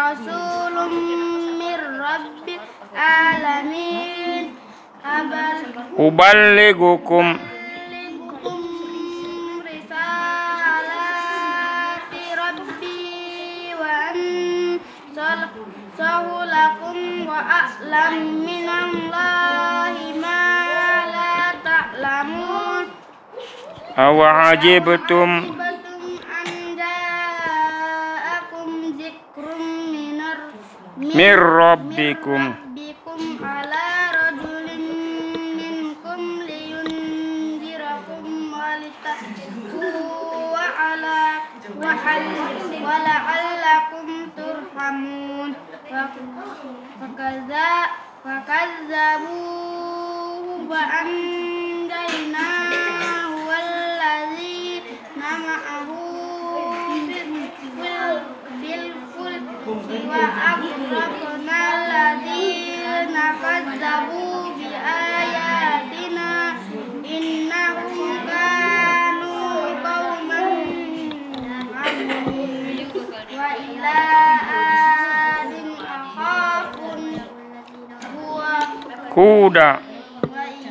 rasulun mir rabbil alamin uballighukum risalati rabbi wa ansahu lakum wa a'lam minallahi ma la ta'lamun awa ajibtum mir rabbikum ala rajulin minkum liyunzirakum walittaqu wa la'allakum turhamun fakazzabuhu wa anjaynahu wallazina ma'ahu fil fulki wa aghraqna allazina kazzabu bi ayatina innahum kanu qauman amin wa ila adin akhahum kuda